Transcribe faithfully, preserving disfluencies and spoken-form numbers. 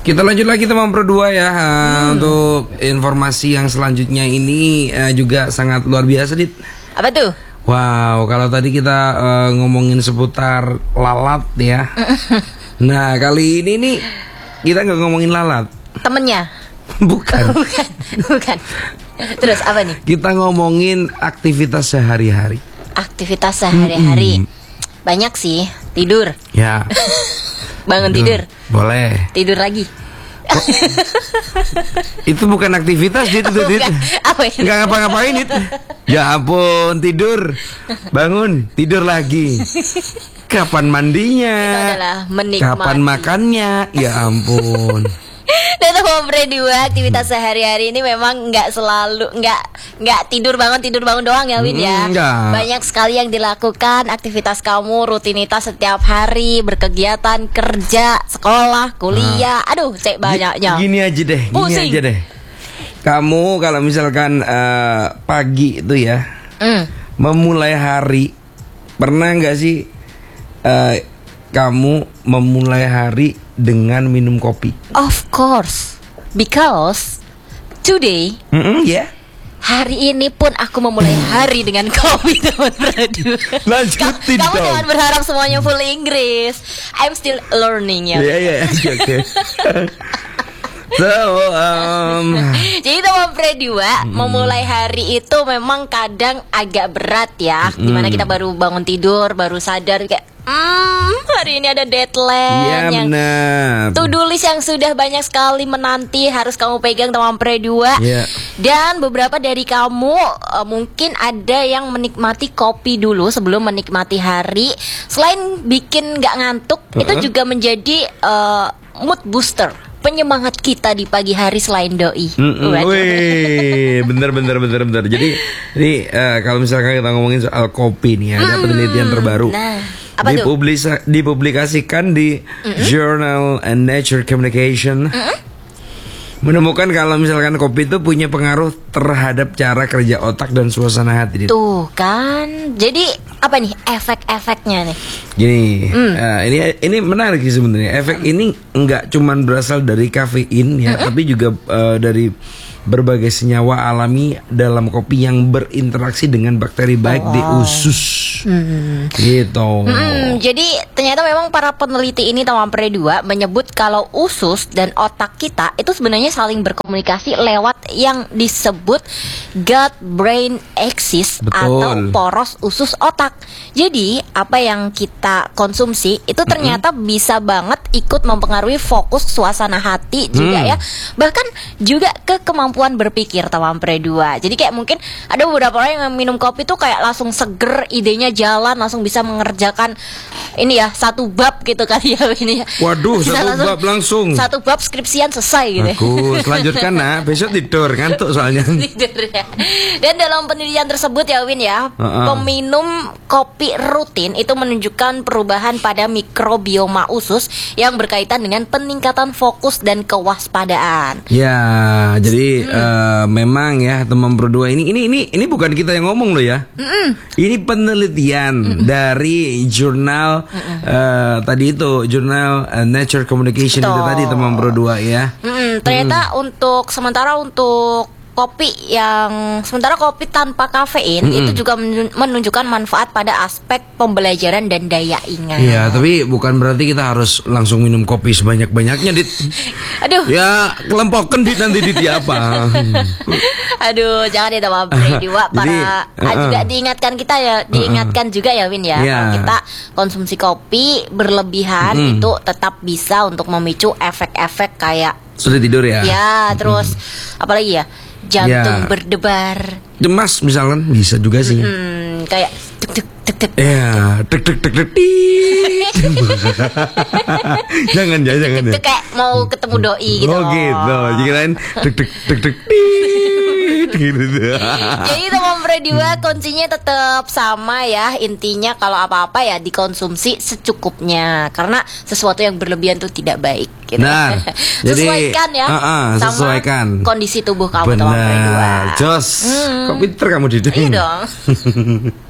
Kita lanjut lagi teman berdua ya. hmm. Untuk informasi yang selanjutnya ini uh, juga sangat luar biasa, Dit. Apa tuh? Wow, kalau tadi kita uh, ngomongin seputar lalat ya. Nah, kali ini nih kita nggak ngomongin lalat. Temennya? Bukan. Bukan, bukan. Terus apa nih? Kita ngomongin aktivitas sehari-hari. Aktivitas sehari-hari. Hmm. Banyak sih, tidur. Ya. Bangun tidur. Boleh. Tidur lagi. Oh, itu bukan aktivitas, Dit, itu, Dit. Apa itu? Nggak ngapa-ngapain, Dit. Ya ampun, tidur, bangun, tidur lagi. Kapan mandinya? Itu adalah menikmati. Kapan makannya? Ya ampun. Dan teman berdua, aktivitas sehari-hari ini memang nggak selalu nggak nggak tidur bangun tidur bangun doang ya, Win ya. Enggak. Banyak sekali yang dilakukan, aktivitas kamu, rutinitas setiap hari, berkegiatan, kerja, sekolah, kuliah. Nah, aduh, cek banyaknya. Gini aja deh, gini Pusing. aja deh. Kamu kalau misalkan uh, pagi itu ya, mm. memulai hari, pernah nggak sih uh, kamu memulai hari dengan minum kopi? Of course, because today, mm-hmm, yeah. hari ini pun aku memulai hari dengan kopi, teman berdua. Lanjutin Kamu dong. jangan berharap semuanya full Inggris. I'm still learning ya. Iya iya, oke. So, um, jadi teman berdua, mm. memulai hari itu memang kadang agak berat ya. Mm. Dimana kita baru bangun tidur, baru sadar kayak Hmm, hari ini ada deadline ya, yang benar. to-do list yang sudah banyak sekali menanti harus kamu pegang teman berdua. Ya. Dan beberapa dari kamu uh, mungkin ada yang menikmati kopi dulu sebelum menikmati hari. Selain bikin nggak ngantuk, uh-uh. itu juga menjadi uh, mood booster, penyemangat kita di pagi hari selain doi. Wih, bener bener bener bener. Jadi ini uh, kalau misalkan kita ngomongin soal kopi nih, ada penelitian terbaru. Nah, apa Dipublisa- dipublikasikan di mm-hmm. Journal and Nature Communication. Mm-hmm. Menemukan kalau misalkan kopi itu punya pengaruh terhadap cara kerja otak dan suasana hati. Tuh kan, jadi apa nih efek-efeknya nih? Gini, mm. uh, ini ini menarik sih sebenarnya. Efek ini nggak cuman berasal dari kafein ya, mm-hmm. tapi juga uh, dari berbagai senyawa alami dalam kopi yang berinteraksi dengan bakteri baik oh. di usus. Hmm. Gitu. Hmm, jadi ternyata memang para peneliti ini teman berdua menyebut kalau usus dan otak kita itu sebenarnya saling berkomunikasi lewat yang disebut gut-brain axis. Betul. Atau poros usus otak. Jadi apa yang kita konsumsi itu ternyata mm-hmm. bisa banget ikut mempengaruhi fokus suasana hati juga mm. ya. Bahkan juga ke kemampuan berpikir teman berdua. Jadi kayak mungkin ada beberapa orang yang minum kopi tuh kayak langsung seger, idenya jalan, langsung bisa mengerjakan ini ya satu bab gitu kali ya ini ya. Waduh, bisa satu langsung, bab langsung. Satu bab skripsian selesai gitu. Bagus, lanjutkan nah, besok tidur ngantuk soalnya. Tidur ya. Dan dalam penelitian tersebut ya Win ya, uh-uh. peminum kopi rutin itu menunjukkan perubahan pada mikrobioma usus yang berkaitan dengan peningkatan fokus dan kewaspadaan. Ya, jadi hmm. uh, memang ya teman berdua ini ini ini ini bukan kita yang ngomong loh ya. Mm-mm. Ini penelitian Mm-mm. dari jurnal uh, tadi itu jurnal uh, Nature Communication Betul. Itu tadi teman berdua ya. Mm-mm. Ternyata mm. untuk sementara untuk kopi yang sementara kopi tanpa kafein mm-hmm. itu juga menunjukkan manfaat pada aspek pembelajaran dan daya ingat. Iya, tapi bukan berarti kita harus langsung minum kopi sebanyak-banyaknya, Dit. Aduh. Ya, kelempokkan Dit nanti Dit apa. Aduh, jangan ya teman berdua para Jadi, uh-uh. juga diingatkan kita ya, diingatkan uh-uh. juga ya Win ya. Yeah. Kalau kita konsumsi kopi berlebihan mm-hmm. itu tetap bisa untuk memicu efek-efek kayak sudah tidur ya. Ya, terus mm-hmm. apalagi ya? Jantung ya. Berdebar, cemas misalkan bisa juga sih. Hmm, kayak tek tek tek tek. Ya, tek tek tek tek. Jangan ya, jangan ya. Itu kayak mau ketemu doi gitu. Oh gitu. Kirain tek tek tek tek. Gitu. Jadi teman berdua kuncinya tetap sama ya. Intinya kalau apa-apa ya dikonsumsi secukupnya. Karena sesuatu yang berlebihan itu tidak baik gitu. Nah, sesuaikan jadi, ya uh-uh, sama sesuaikan kondisi tubuh kamu teman berdua. Jos, hmm. kok pinter kamu Didi. Iya dong.